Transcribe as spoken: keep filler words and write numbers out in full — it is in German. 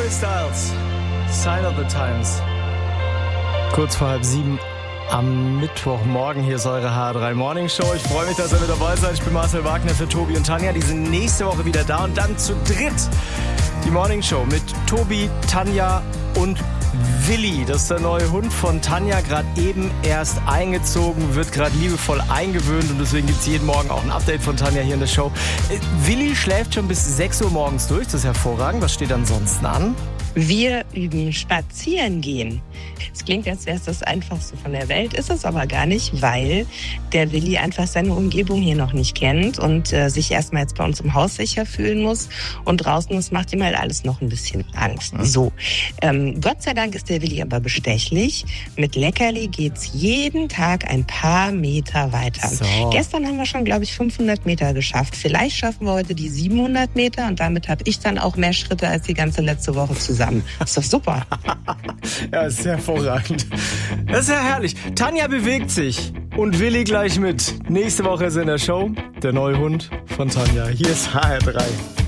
Harry Styles, Sign of the Times. Kurz vor halb sieben am Mittwochmorgen. Hier ist eure H drei Morning Show. Ich freue mich, dass ihr mit dabei seid. Ich bin Marcel Wagner für Tobi und Tanja. Die sind nächste Woche wieder da und dann zu dritt die Morning Show mit Tobi, Tanja und Willi. Das ist der neue Hund von Tanja, gerade eben erst eingezogen, wird gerade liebevoll eingewöhnt und deswegen gibt es jeden Morgen auch ein Update von Tanja hier in der Show. Äh, Willi schläft schon bis sechs Uhr morgens durch, das ist hervorragend. Was steht ansonsten an? Wir üben spazieren gehen. Es klingt, als wäre es das Einfachste von der Welt, ist es aber gar nicht, weil der Willi einfach seine Umgebung hier noch nicht kennt und äh, sich erstmal jetzt bei uns im Haus sicher fühlen muss. Und draußen, das macht ihm halt alles noch ein bisschen Angst. So, ähm, Gott sei Dank ist der Willi aber bestechlich. Mit Leckerli geht's jeden Tag ein paar Meter weiter. So. Gestern haben wir schon, glaube ich, fünfhundert Meter geschafft. Vielleicht schaffen wir heute die siebenhundert Meter und damit habe ich dann auch mehr Schritte als die ganze letzte Woche zusammen. Ist doch super. Ja, ist sehr hervorragend. Das ist ja herrlich. Tanja bewegt sich und Willi gleich mit. Nächste Woche ist in der Show der neue Hund von Tanja. Hier ist H R drei.